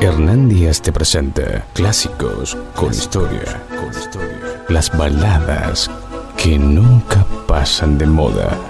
Hernán Díaz te presenta clásicos con historia. Las baladas que nunca pasan de moda.